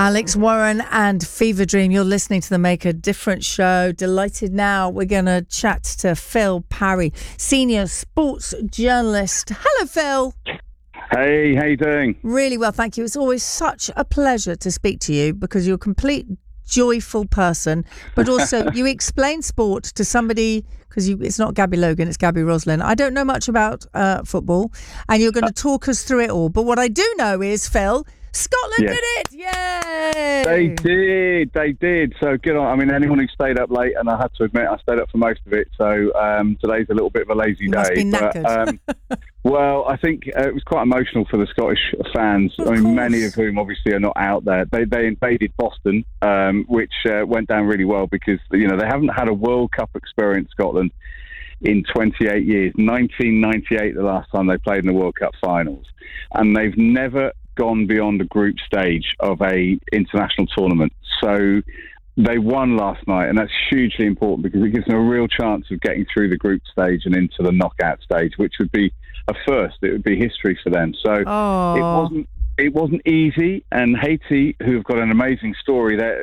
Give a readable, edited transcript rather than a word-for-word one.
Alex Warren and Fever Dream. You're listening to the Make a Difference show. Delighted now. We're going to chat to Phil Parry, senior sports journalist. Hello, Phil. Hey, how you doing? Really well, thank you. It's always such a pleasure to speak to you because you're a complete joyful person, but also you explain sport to somebody, because it's not Gabby Logan, it's Gabby Roslin. I don't know much about football, and you're going to talk us through it all. But what I do know is, Phil, Scotland did it! Yay! They did. So good on. I mean, anyone who stayed up late, and I have to admit, I stayed up for most of it. So today's a little bit of a lazy day. Must be knackered. Well, I think it was quite emotional for the Scottish fans. Of course. Many of whom obviously are not out there. They invaded Boston, which went down really well because they haven't had a World Cup experience, Scotland, in 28 years. 1998, the last time they played in the World Cup finals, and they've never gone beyond the group stage of a international tournament. So they won last night, and that's hugely important because it gives them a real chance of getting through the group stage and into the knockout stage, which would be a first. It would be history for them. So it wasn't easy, and Haiti, who've got an amazing story,